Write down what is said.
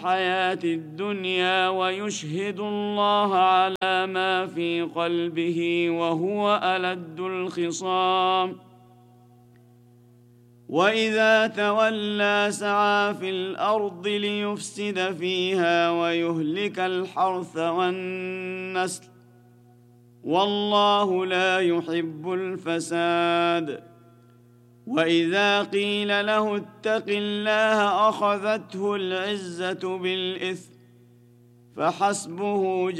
الحياة الدنيا ويشهد الله على ما في قلبه وهو ألد الخصام وإذا تولى سعى في الأرض ليفسد فيها ويهلك الحرث والنسل والله لا يحب الفساد وإذا قيل له اتق الله أخذته العزة بالإثم فحسبه